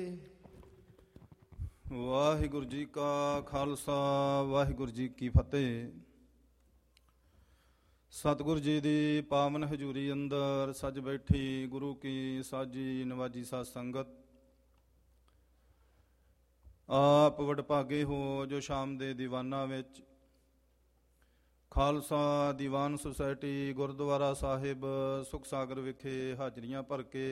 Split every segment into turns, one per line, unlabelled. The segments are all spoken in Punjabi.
ਵਾਹਿਗੁਰੂ ਜੀ ਕਾ ਖਾਲਸਾ, ਵਾਹਿਗੁਰੂ ਜੀ ਕੀ ਫਤਿਹ। ਸਤਿਗੁਰੂ ਜੀ ਦੀ ਪਾਵਨ ਹਜ਼ੂਰੀ ਅੰਦਰ ਸੱਜ ਬੈਠੀ ਗੁਰੂ ਕੀ ਸਾਜੀ ਨਵਾਜੀ ਸਾਧ ਸੰਗਤ, ਆਪ ਵਡਭਾਗੇ ਹੋ ਜੋ ਸ਼ਾਮ ਦੇ ਦੀਵਾਨਾਂ ਵਿੱਚ ਖਾਲਸਾ ਦੀਵਾਨ ਸੁਸਾਇਟੀ ਗੁਰਦੁਆਰਾ ਸਾਹਿਬ ਸੁਖ ਸਾਗਰ ਵਿਖੇ ਹਾਜ਼ਰੀਆਂ ਭਰ ਕੇ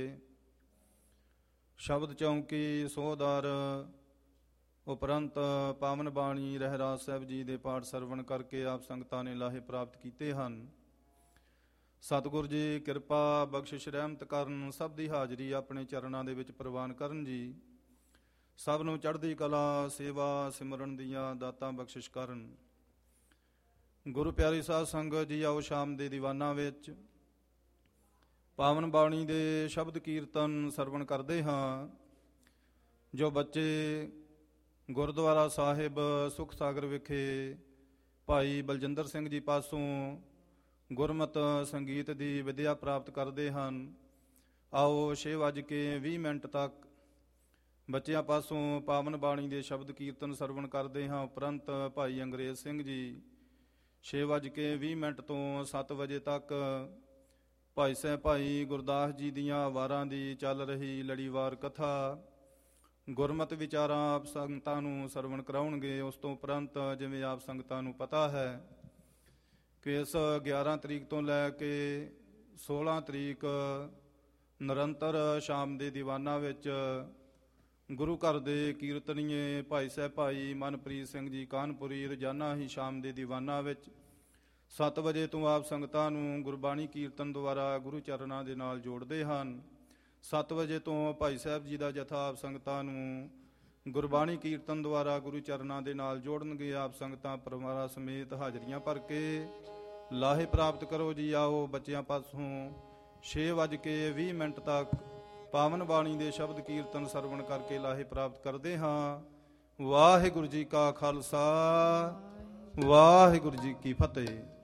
ਸ਼ਬਦ ਚੌਂਕੀ ਸੋਹਦਾਰ ਉਪਰੰਤ ਪਾਵਨ ਬਾਣੀ ਰਹਿਰਾਸ ਸਾਹਿਬ ਜੀ ਦੇ ਪਾਠ ਸਰਵਣ ਕਰਕੇ ਆਪ ਸੰਗਤਾਂ ਨੇ ਲਾਹੇ ਪ੍ਰਾਪਤ ਕੀਤੇ ਹਨ। ਸਤਿਗੁਰੂ ਜੀ ਕਿਰਪਾ ਬਖਸ਼ਿਸ਼ ਰਹਿਮਤ ਕਰਨ, ਸਭ ਦੀ ਹਾਜ਼ਰੀ ਆਪਣੇ ਚਰਨਾਂ ਦੇ ਵਿੱਚ ਪ੍ਰਵਾਨ ਕਰਨ ਜੀ। ਸਭ ਨੂੰ ਚੜ੍ਹਦੀ ਕਲਾ ਸੇਵਾ ਸਿਮਰਨ ਦੀਆਂ ਦਾਤਾਂ ਬਖਸ਼ਿਸ਼ ਕਰਨ। ਗੁਰੂ ਪਿਆਰੀ ਸਾਧ ਸੰਗਤ ਜੀ, ਆਓ ਸ਼ਾਮ ਦੇ ਦੀਵਾਨਾਂ ਵਿੱਚ ਪਾਵਨ ਬਾਣੀ ਦੇ ਸ਼ਬਦ ਕੀਰਤਨ ਸਰਵਣ ਕਰਦੇ ਹਾਂ। ਜੋ ਬੱਚੇ ਗੁਰਦੁਆਰਾ ਸਾਹਿਬ ਸੁਖ ਸਾਗਰ ਵਿਖੇ ਭਾਈ ਬਲਜਿੰਦਰ ਸਿੰਘ ਜੀ ਪਾਸੋਂ ਗੁਰਮਤ ਸੰਗੀਤ ਦੀ ਵਿਦਿਆ ਪ੍ਰਾਪਤ ਕਰਦੇ ਹਨ, ਆਓ 6:20 ਤੱਕ ਬੱਚਿਆਂ ਪਾਸੋਂ ਪਾਵਨ ਬਾਣੀ ਦੇ ਸ਼ਬਦ ਕੀਰਤਨ ਸਰਵਣ ਕਰਦੇ ਹਾਂ। ਉਪਰੰਤ ਭਾਈ ਅੰਗਰੇਜ਼ ਸਿੰਘ ਜੀ 6:20 ਤੋਂ 7 ਵਜੇ ਤੱਕ ਭਾਈ ਸਾਹਿਬ ਭਾਈ ਗੁਰਦਾਸ ਜੀ ਦੀਆਂ ਵਾਰਾਂ ਦੀ ਚੱਲ ਰਹੀ ਲੜੀਵਾਰ ਕਥਾ ਗੁਰਮਤ ਵਿਚਾਰਾਂ ਆਪ ਸੰਗਤਾਂ ਨੂੰ ਸਰਵਣ ਕਰਾਉਣਗੇ। ਉਸ ਤੋਂ ਉਪਰੰਤ ਜਿਵੇਂ ਆਪ ਸੰਗਤਾਂ ਨੂੰ ਪਤਾ ਹੈ ਕਿ ਇਸ 11 ਤਰੀਕ ਤੋਂ ਲੈ ਕੇ 16 ਤਰੀਕ ਨਿਰੰਤਰ ਸ਼ਾਮ ਦੇ ਦੀਵਾਨਾਂ ਵਿੱਚ ਗੁਰੂ ਘਰ ਦੇ ਕੀਰਤਨੀਏ ਭਾਈ ਸਾਹਿਬ ਭਾਈ ਮਨਪ੍ਰੀਤ ਸਿੰਘ ਜੀ ਕਾਨਪੁਰੀ ਰੋਜ਼ਾਨਾ ਹੀ ਸ਼ਾਮ ਦੇ ਦੀਵਾਨਾਂ ਵਿੱਚ 7 ਵਜੇ ਤੋਂ ਆਪ ਸੰਗਤਾਂ ਨੂੰ ਗੁਰਬਾਣੀ ਕੀਰਤਨ ਦੁਆਰਾ ਗੁਰੂ ਚਰਨਾਂ ਦੇ ਨਾਲ ਜੋੜਦੇ ਹਨ। 7 ਵਜੇ ਤੋਂ ਭਾਈ ਸਾਹਿਬ ਜੀ ਦਾ ਜਥਾ ਆਪ ਸੰਗਤਾਂ ਨੂੰ ਗੁਰਬਾਣੀ ਕੀਰਤਨ ਦੁਆਰਾ ਗੁਰੂ ਚਰਨਾਂ ਦੇ ਨਾਲ ਜੋੜਨਗੇ। ਆਪ ਸੰਗਤਾਂ ਪਰਿਵਾਰਾਂ ਸਮੇਤ ਹਾਜ਼ਰੀਆਂ ਭਰ ਕੇ ਲਾਹੇ ਪ੍ਰਾਪਤ ਕਰੋ ਜੀ। ਆਓ ਬੱਚਿਆਂ ਪਾਸੋਂ 6:20 ਤੱਕ ਪਾਵਨ ਬਾਣੀ ਦੇ ਸ਼ਬਦ ਕੀਰਤਨ ਸਰਵਣ ਕਰਕੇ ਲਾਹੇ ਪ੍ਰਾਪਤ ਕਰਦੇ ਹਾਂ। ਵਾਹਿਗੁਰੂ ਜੀ ਕਾ ਖਾਲਸਾ, ਵਾਹਿਗੁਰੂ ਜੀ ਕੀ ਫਤਿਹ।